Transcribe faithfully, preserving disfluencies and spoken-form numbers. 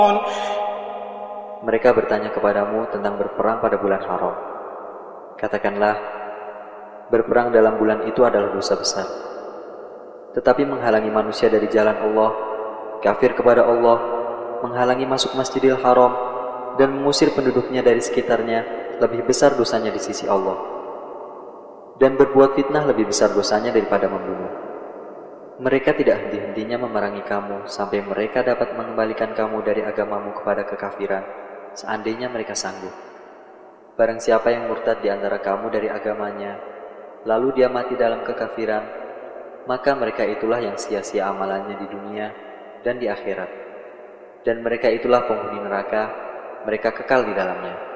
Mereka bertanya kepadamu tentang berperang pada bulan haram. Katakanlah, berperang dalam bulan itu adalah dosa besar. Tetapi menghalangi manusia dari jalan Allah, kafir kepada Allah, menghalangi masuk Masjidil Haram, dan mengusir penduduknya dari sekitarnya lebih besar dosanya di sisi Allah. Dan berbuat fitnah lebih besar dosanya daripada membunuh. Mereka tidak henti-hentinya memerangi kamu sampai mereka dapat mengembalikan kamu dari agamamu kepada kekafiran, seandainya mereka sanggup. Barang siapa yang murtad di antara kamu dari agamanya, lalu dia mati dalam kekafiran, maka mereka itulah yang sia-sia amalannya di dunia dan di akhirat. Dan mereka itulah penghuni neraka, mereka kekal di dalamnya.